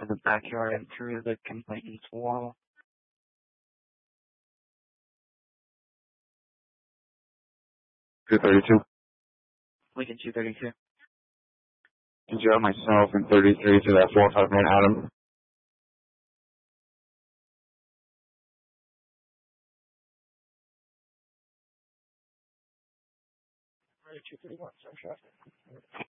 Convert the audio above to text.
into the backyard and through the complainant's wall. 232. Lincoln 232. Can you have myself and 33 to that 4-5 man Adam? Right, 231, sorry, traffic.